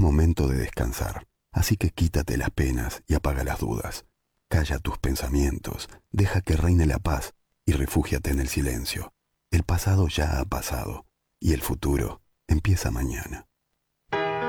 momento de descansar, así que quítate las penas y apaga las dudas. Calla tus pensamientos, deja que reine la paz y refúgiate en el silencio. El pasado ya ha pasado y el futuro empieza mañana.